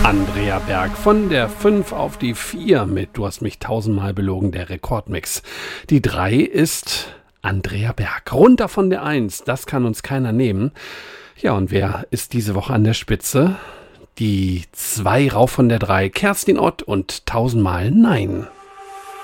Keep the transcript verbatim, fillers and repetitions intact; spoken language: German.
Andrea Berg von der fünf auf die vier mit Du hast mich tausendmal belogen, der Rekordmix. Die drei ist Andrea Berg. Runter von der eins, das kann uns keiner nehmen. Ja, und wer ist diese Woche an der Spitze? Die zwei rauf von der drei, Kerstin Ott und tausendmal Nein.